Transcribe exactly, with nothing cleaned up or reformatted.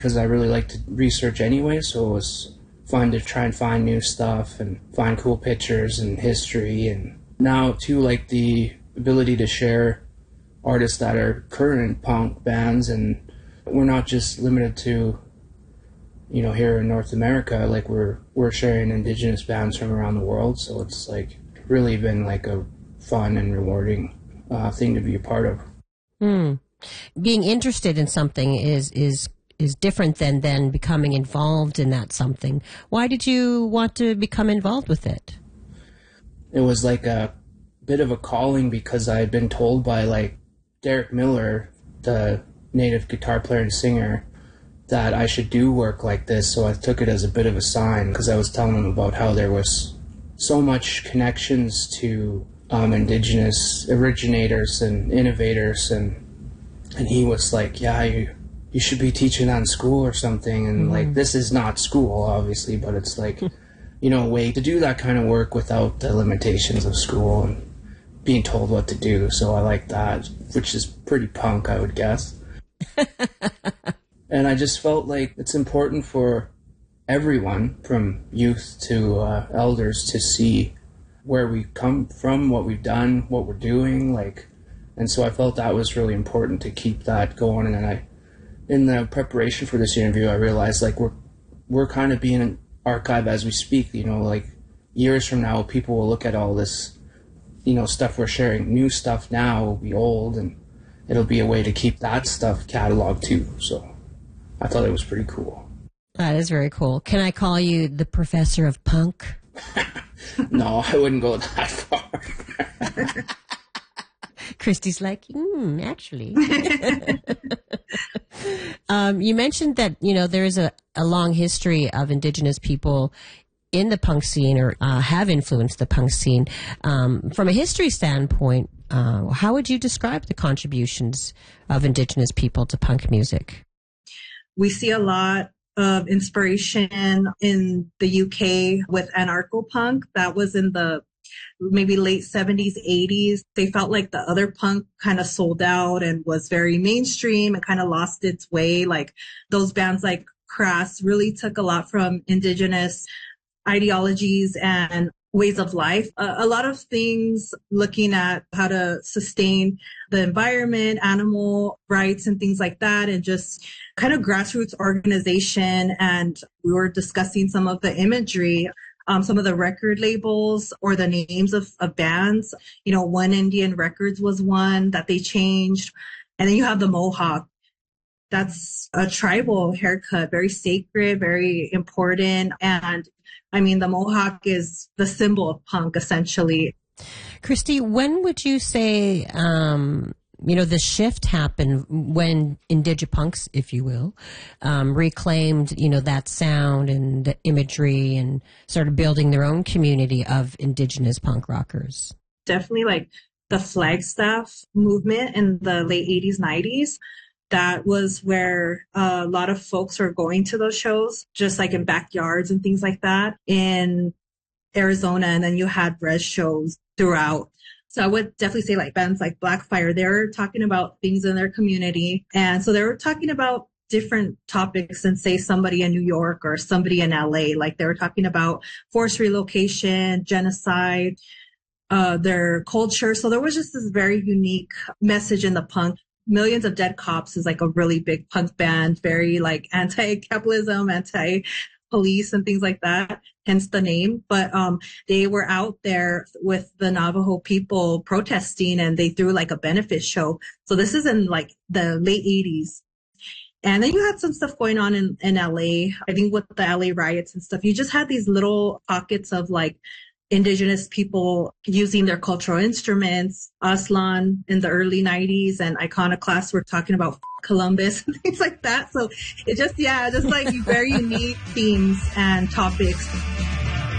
because I really like to research anyway, so it was fun to try and find new stuff and find cool pictures and history. And now, too, like the ability to share artists that are current punk bands, and we're not just limited to, you know, here in North America, like we're we're sharing Indigenous bands from around the world, so it's like really been like a fun and rewarding uh, thing to be a part of. Mm. Being interested in something is is is different than than becoming involved in that something. Why did you want to become involved with it? It was like a bit of a calling because I had been told by like Derek Miller, the native guitar player and singer, that I should do work like this. So I took it as a bit of a sign because I was telling him about how there was so much connections to um, Indigenous originators and innovators, and and he was like, yeah, you you should be teaching that in school or something. And mm-hmm. like, this is not school, obviously, but it's like, you know, a way to do that kind of work without the limitations of school and being told what to do. So I like that, which is pretty punk, I would guess. And I just felt like it's important for everyone, from youth to uh, elders, to see where we come from, what we've done, what we're doing, like, and so I felt that was really important to keep that going. And then I, in the preparation for this interview, I realized like we're we're kind of being archived as we speak. You know, like years from now, people will look at all this, you know, stuff we're sharing. New stuff now will be old, and it'll be a way to keep that stuff cataloged too. So I thought it was pretty cool. That is very cool. Can I call you the professor of punk? No, I wouldn't go that far. Christy's like, hmm, actually. um, you mentioned that, you know, there is a, a long history of Indigenous people in the punk scene, or uh, have influenced the punk scene. Um, from a history standpoint, uh, how would you describe the contributions of Indigenous people to punk music? We see a lot of inspiration in the U K with anarcho-punk. That was in the maybe late seventies, eighties. They felt like the other punk kind of sold out and was very mainstream and kind of lost its way. Like those bands like Crass really took a lot from Indigenous ideologies and ways of life. A, a lot of things looking at how to sustain the environment, animal rights and things like that, and just kind of grassroots organization. And we were discussing some of the imagery, um, some of the record labels or the names of, of bands. You know, One Indian Records was one that they changed. And then you have the Mohawk. That's a tribal haircut, very sacred, very important. And I mean, the Mohawk is the symbol of punk, essentially. Christy, when would you say, um, you know, the shift happened when Indigipunks, if you will, um, reclaimed, you know, that sound and the imagery and started building their own community of Indigenous punk rockers? Definitely like the Flagstaff movement in the late eighties, nineties. That was where a lot of folks were going to those shows, just like in backyards and things like that in Arizona. And then you had res shows throughout. So I would definitely say like bands like Blackfire, they're talking about things in their community. And so they were talking about different topics than say somebody in New York or somebody in L A. Like they were talking about forced relocation, genocide, uh, their culture. So there was just this very unique message in the punk. Millions of Dead Cops is like a really big punk band, very like anti-capitalism, anti-police and things like that, hence the name. But um they were out there with the Navajo people protesting, and they threw like a benefit show. So this is in like the late eighties. And then you had some stuff going on in, in L A, I think with the L A riots and stuff. You just had these little pockets of like Indigenous people using their cultural instruments. Aslan in the early nineties and Iconoclast were talking about Columbus and things like that. So it just, yeah, just like very unique themes and topics.